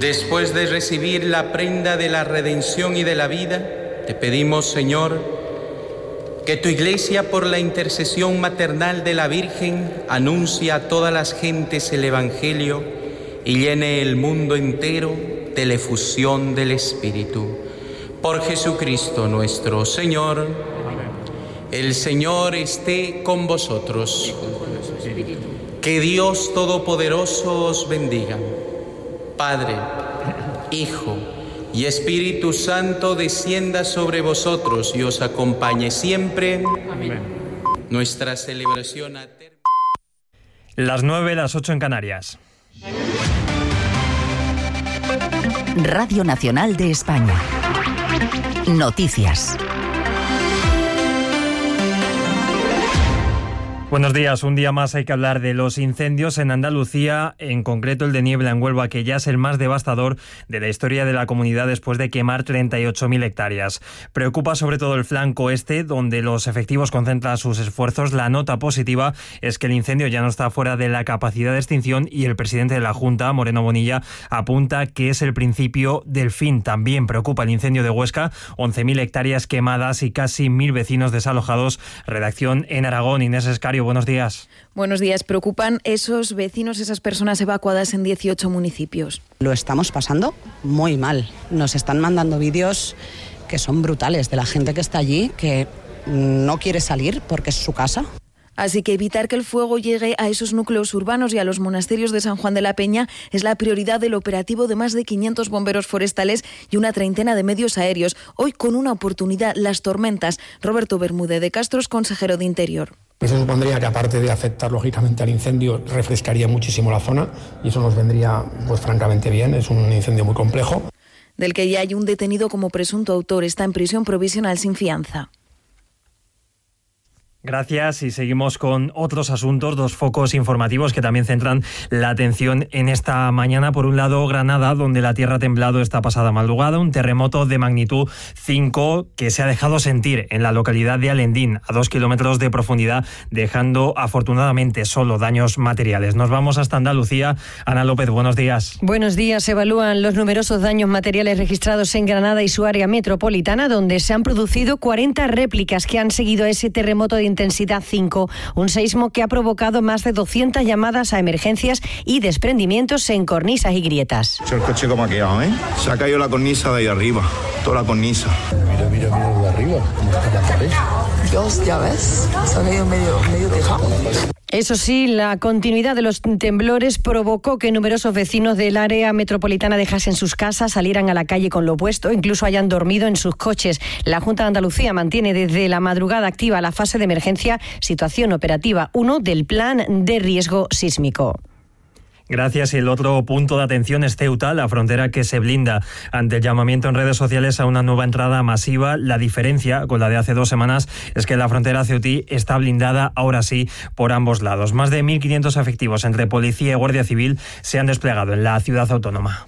Después de recibir la prenda de la redención y de la vida, te pedimos, Señor, que tu Iglesia, por la intercesión maternal de la Virgen, anuncie a todas las gentes el Evangelio y llene el mundo entero de la efusión del Espíritu. Por Jesucristo nuestro Señor. Amén. El Señor esté con vosotros. Que Dios Todopoderoso os bendiga. Padre, Hijo y Espíritu Santo descienda sobre vosotros y os acompañe siempre. Amén. Nuestra celebración ha terminado. Las 9, las 8 en Canarias. Radio Nacional de España. Noticias. Buenos días. Un día más hay que hablar de los incendios en Andalucía, en concreto el de Niebla en Huelva, que ya es el más devastador de la historia de la comunidad después de quemar 38.000 hectáreas. Preocupa sobre todo el flanco este, donde los efectivos concentran sus esfuerzos. La nota positiva es que el incendio ya no está fuera de la capacidad de extinción y el presidente de la Junta, Moreno Bonilla, apunta que es el principio del fin. También preocupa el incendio de Huesca, 11.000 hectáreas quemadas y casi 1.000 vecinos desalojados. Redacción en Aragón, Inés Escario. Buenos días. Buenos días. Preocupan esos vecinos, esas personas evacuadas en 18 municipios. Lo estamos pasando muy mal. Nos están mandando vídeos que son brutales de la gente que está allí, que no quiere salir porque es su casa. Así que evitar que el fuego llegue a esos núcleos urbanos y a los monasterios de San Juan de la Peña es la prioridad del operativo de más de 500 bomberos forestales y una treintena de medios aéreos. Hoy con una oportunidad, las tormentas. Roberto Bermúdez de Castro es consejero de Interior. Eso supondría que, aparte de afectar lógicamente al incendio, refrescaría muchísimo la zona y eso nos vendría pues francamente bien. Es un incendio muy complejo. Del que ya hay un detenido como presunto autor. Está en prisión provisional sin fianza. Gracias, y seguimos con otros asuntos, dos focos informativos que también centran la atención en esta mañana. Por un lado, Granada, donde la tierra ha temblado esta pasada madrugada, un terremoto de magnitud 5 que se ha dejado sentir en la localidad de Alendín, a 2 kilómetros de profundidad, dejando afortunadamente solo daños materiales. Nos vamos hasta Andalucía. Ana López, buenos días. Buenos días. Se evalúan los numerosos daños materiales registrados en Granada y su área metropolitana, donde se han producido 40 réplicas que han seguido a ese terremoto de intensidad 5, un seismo que ha provocado más de 200 llamadas a emergencias y desprendimientos en cornisas y grietas. El coche como ha quedado, ¿eh? Se ha caído la cornisa de ahí arriba, toda la cornisa. Mira lo de arriba, cómo está la pared. Dios, ya ves, se ha caído medio tejado. Eso sí, la continuidad de los temblores provocó que numerosos vecinos del área metropolitana dejasen sus casas, salieran a la calle con lo puesto, incluso hayan dormido en sus coches. La Junta de Andalucía mantiene desde la madrugada activa la fase de emergencia, situación operativa 1 del plan de riesgo sísmico. Gracias. Y el otro punto de atención es Ceuta, la frontera que se blinda ante el llamamiento en redes sociales a una nueva entrada masiva. La diferencia con la de hace 2 semanas es que la frontera ceutí está blindada, ahora sí, por ambos lados. Más de 1.500 efectivos entre policía y guardia civil se han desplegado en la ciudad autónoma.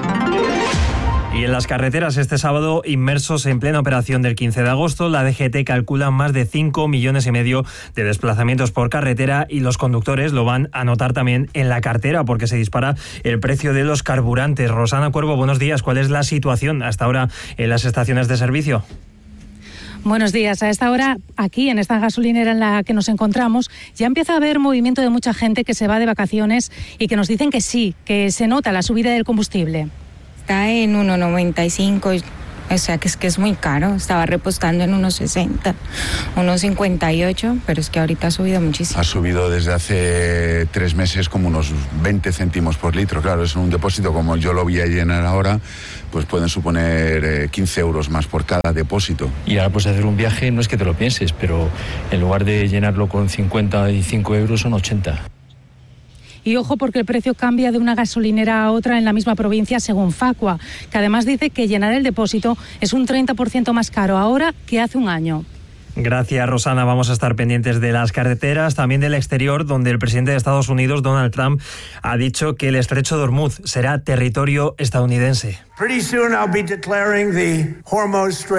Y en las carreteras este sábado, inmersos en plena operación del 15 de agosto, la DGT calcula más de 5,5 millones de desplazamientos por carretera y los conductores lo van a notar también en la cartera porque se dispara el precio de los carburantes. Rosana Cuervo, buenos días. ¿Cuál es la situación hasta ahora en las estaciones de servicio? Buenos días. A esta hora, aquí en esta gasolinera en la que nos encontramos, ya empieza a haber movimiento de mucha gente que se va de vacaciones y que nos dicen que sí, que se nota la subida del combustible. Está en 1,95, o sea que es muy caro. Estaba repostando en 1,60, 1,58, pero es que ahorita ha subido muchísimo. Ha subido desde hace 3 meses como unos 20 céntimos por litro. Claro, es un depósito como yo lo voy a llenar ahora, pues pueden suponer 15 euros más por cada depósito. Y ahora pues hacer un viaje no es que te lo pienses, pero en lugar de llenarlo con 55 euros son 80. Y ojo porque el precio cambia de una gasolinera a otra en la misma provincia según Facua, que además dice que llenar el depósito es un 30% más caro ahora que hace un año. Gracias, Rosana. Vamos a estar pendientes de las carreteras, también del exterior, donde el presidente de Estados Unidos, Donald Trump, ha dicho que el estrecho de Hormuz será territorio estadounidense. Pretty soon I'll be declaring the Hormuz Strait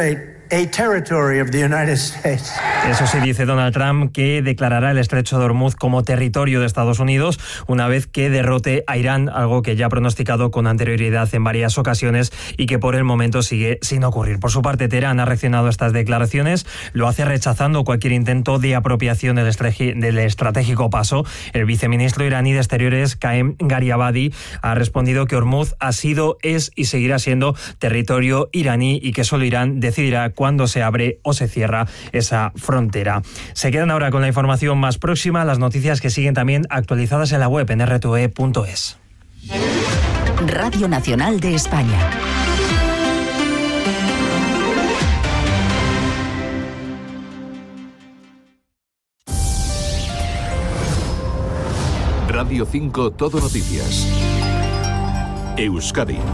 a territory of the United States. Eso sí, dice Donald Trump que declarará el Estrecho de Hormuz como territorio de Estados Unidos una vez que derrote a Irán, algo que ya ha pronosticado con anterioridad en varias ocasiones y que por el momento sigue sin ocurrir. Por su parte, Teherán ha reaccionado a estas declaraciones, lo hace rechazando cualquier intento de apropiación del estratégico paso. El viceministro iraní de Exteriores, Qaem Gariabadi, ha respondido que Hormuz ha sido, es y seguirá siendo territorio iraní y que solo Irán decidirá cuándo se abre o se cierra esa frontera. Se quedan ahora con la información más próxima, las noticias que siguen también actualizadas en la web en rtve.es. Radio Nacional de España. Radio 5 Todo Noticias. Euskadi.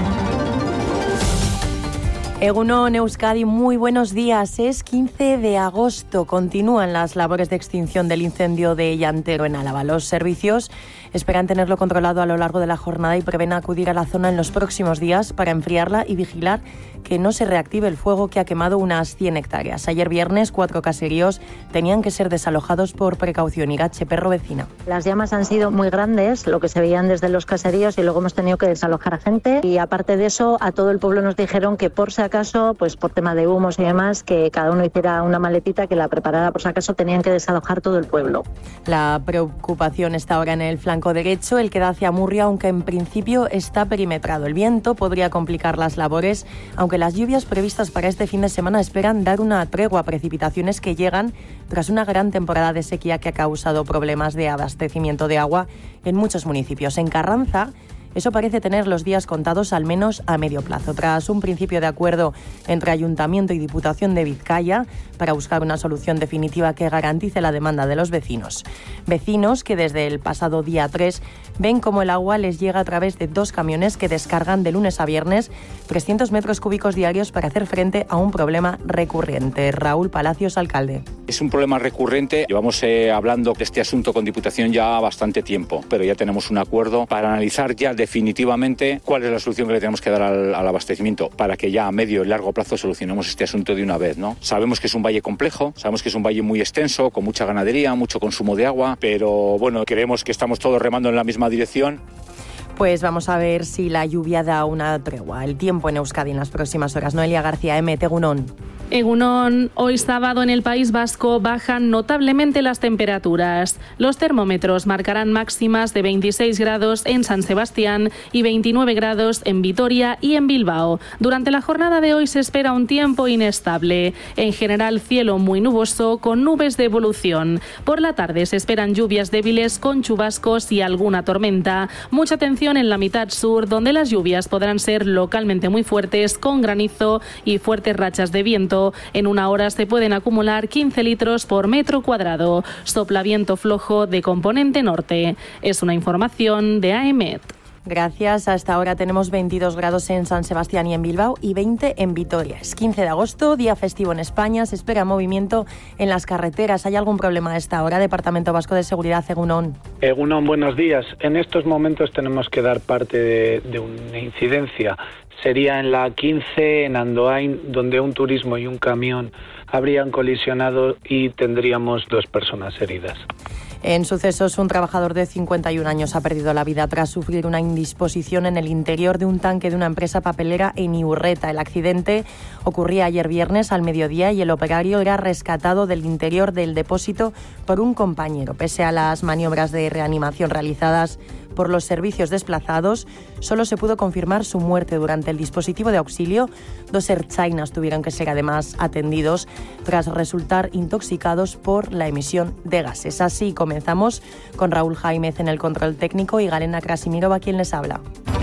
Egunon, Euskadi, muy buenos días. Es 15 de agosto. Continúan las labores de extinción del incendio de Llantero en Álava. Los servicios esperan tenerlo controlado a lo largo de la jornada y prevén acudir a la zona en los próximos días para enfriarla y vigilar que no se reactive el fuego que ha quemado unas 100 hectáreas. Ayer viernes, 4 caseríos tenían que ser desalojados por precaución. Irache Perro, vecina. Las llamas han sido muy grandes, lo que se veían desde los caseríos, y luego hemos tenido que desalojar a gente. Y aparte de eso, a todo el pueblo nos dijeron que por si acaso, pues por tema de humos y demás, que cada uno hiciera una maletita, que la preparara por si acaso, tenían que desalojar todo el pueblo. La preocupación está ahora en el flanco derecho, el que da hacia Murria, aunque en principio está perimetrado. El viento podría complicar las labores, aunque las lluvias previstas para este fin de semana esperan dar una tregua a precipitaciones que llegan tras una gran temporada de sequía que ha causado problemas de abastecimiento de agua en muchos municipios. En Carranza, eso parece tener los días contados, al menos a medio plazo. Tras un principio de acuerdo entre Ayuntamiento y Diputación de Vizcaya para buscar una solución definitiva que garantice la demanda de los vecinos. Vecinos que desde el pasado día 3 ven cómo el agua les llega a través de 2 camiones que descargan de lunes a viernes 300 metros cúbicos diarios para hacer frente a un problema recurrente. Raúl Palacios, alcalde. Es un problema recurrente. Llevamos hablando de este asunto con Diputación ya bastante tiempo, pero ya tenemos un acuerdo para analizar ya definitivamente cuál es la solución que le tenemos que dar al abastecimiento para que ya a medio y largo plazo solucionemos este asunto de una vez, ¿no? Sabemos que es un valle complejo, sabemos que es un valle muy extenso, con mucha ganadería, mucho consumo de agua, pero bueno, creemos que estamos todos remando en la misma dirección. Pues vamos a ver si la lluvia da una tregua. El tiempo en Euskadi en las próximas horas. Noelia García, Egunon. Egunon, hoy sábado en el País Vasco bajan notablemente las temperaturas. Los termómetros marcarán máximas de 26 grados en San Sebastián y 29 grados en Vitoria y en Bilbao. Durante la jornada de hoy se espera un tiempo inestable. En general, cielo muy nuboso con nubes de evolución. Por la tarde se esperan lluvias débiles con chubascos y alguna tormenta. Mucha atención en la mitad sur, donde las lluvias podrán ser localmente muy fuertes, con granizo y fuertes rachas de viento. En una hora se pueden acumular 15 litros por metro cuadrado. Sopla viento flojo de componente norte. Es una información de AEMET. Gracias. Hasta ahora tenemos 22 grados en San Sebastián y en Bilbao y 20 en Vitoria. Es 15 de agosto, día festivo en España. Se espera movimiento en las carreteras. ¿Hay algún problema a esta hora? Departamento Vasco de Seguridad, Egunon. Egunon, buenos días. En estos momentos tenemos que dar parte de una incidencia. Sería en la 15 en Andoain, donde un turismo y un camión habrían colisionado y tendríamos 2 personas heridas. En sucesos, un trabajador de 51 años ha perdido la vida tras sufrir una indisposición en el interior de un tanque de una empresa papelera en Iurreta. El accidente ocurría ayer viernes al mediodía y el operario era rescatado del interior del depósito por un compañero. Pese a las maniobras de reanimación realizadas por los servicios desplazados, solo se pudo confirmar su muerte. Durante el dispositivo de auxilio, 2 ertzainas tuvieron que ser además atendidos tras resultar intoxicados por la emisión de gases. Así comenzamos con Raúl Jaimez en el control técnico y Galena Krasimírova quien les habla.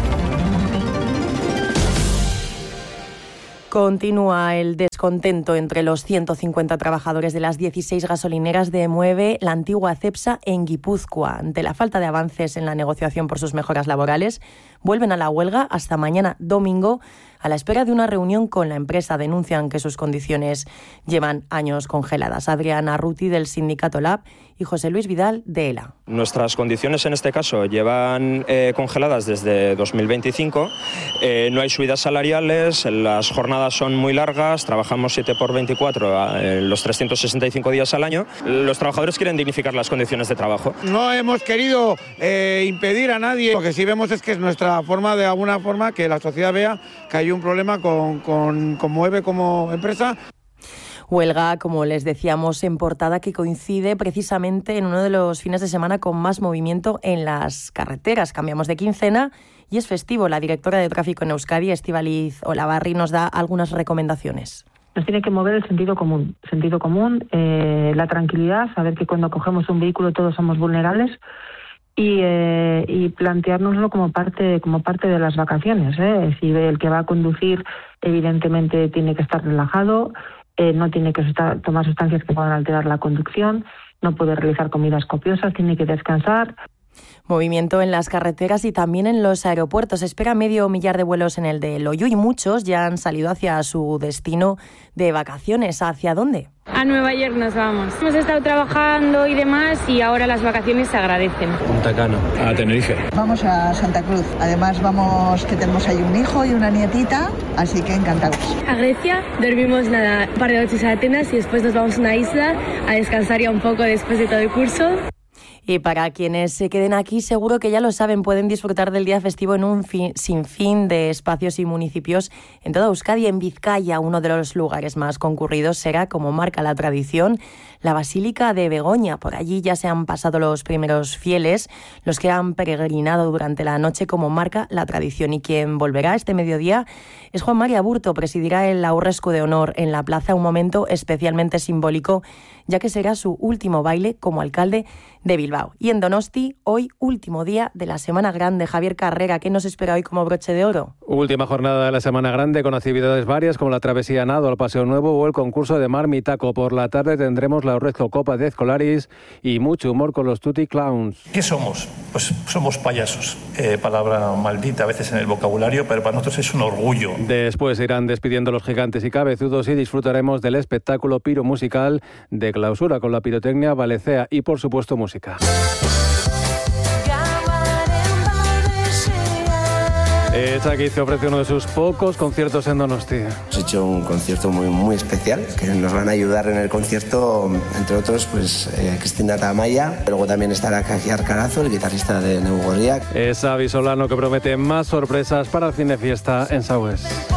Continúa el descontento entre los 150 trabajadores de las 16 gasolineras de Mueve, la antigua Cepsa, en Guipúzcoa. Ante la falta de avances en la negociación por sus mejoras laborales, vuelven a la huelga hasta mañana domingo a la espera de una reunión con la empresa. Denuncian que sus condiciones llevan años congeladas. Adriana Ruti, del sindicato LAB, y José Luis Vidal, de ELA. Nuestras condiciones en este caso llevan congeladas desde 2025. No hay subidas salariales, las jornadas son muy largas, trabajamos trabajamos 7 por 24 los 365 días al año, los trabajadores quieren dignificar las condiciones de trabajo. No hemos querido impedir a nadie. Lo que sí vemos es que es nuestra forma, de alguna forma, que la sociedad vea que hay un problema con Moeve como empresa. Huelga, como les decíamos en portada, que coincide precisamente en uno de los fines de semana con más movimiento en las carreteras. Cambiamos de quincena y es festivo. La directora de tráfico en Euskadi, Estíbaliz Olavarri, nos da algunas recomendaciones. Nos tiene que mover el sentido común, la tranquilidad, saber que cuando cogemos un vehículo todos somos vulnerables y planteárnoslo como parte de las vacaciones. Si el que va a conducir evidentemente tiene que estar relajado, no tiene que tomar sustancias que puedan alterar la conducción, no puede realizar comidas copiosas, tiene que descansar. Movimiento en las carreteras y también en los aeropuertos. Se espera 500.000 de vuelos en el de Loiu y muchos ya han salido hacia su destino de vacaciones. ¿Hacia dónde? A Nueva York nos vamos. Hemos estado trabajando y demás y ahora las vacaciones se agradecen. Punta Cana, a Tenerife. Vamos a Santa Cruz. Además vamos, que tenemos ahí un hijo y una nietita, así que encantados. A Grecia, dormimos un par de noches en Atenas y después nos vamos a una isla a descansar ya un poco después de todo el curso. Y para quienes se queden aquí, seguro que ya lo saben, pueden disfrutar del día festivo en un sinfín de espacios y municipios en toda Euskadi. En Vizcaya, uno de los lugares más concurridos será, como marca la tradición, la Basílica de Begoña. Por allí ya se han pasado los primeros fieles, los que han peregrinado durante la noche, como marca la tradición. Y quien volverá este mediodía es Juan María Burto. Presidirá el Aurresku de Honor en la plaza, un momento especialmente simbólico, ya que será su último baile como alcalde de Bilbao. Y en Donosti, hoy último día de la Semana Grande. Javier Carrera, ¿qué nos espera hoy como broche de oro? Última jornada de la Semana Grande con actividades varias como la travesía nado al Paseo Nuevo o el concurso de Marmitaco. Por la tarde tendremos la Aurresku Copa de Escolaris y mucho humor con los Tutti Clowns. ¿Qué somos? Pues somos payasos. Palabra maldita a veces en el vocabulario, pero para nosotros es un orgullo. Después irán despidiendo los gigantes y cabezudos y disfrutaremos del espectáculo piromusical de clausura con la pirotecnia Valecea y, por supuesto, música. Echaquiz que ofrece uno de sus pocos conciertos en Donosti. Hemos hecho un concierto muy especial, que nos van a ayudar en el concierto, entre otros, pues Cristina Tamaya. Luego también estará Kajiar Carazo, el guitarrista de Neu Gorriak. Es Xavi Solano, que promete más sorpresas para el Cinefiesta en Saués.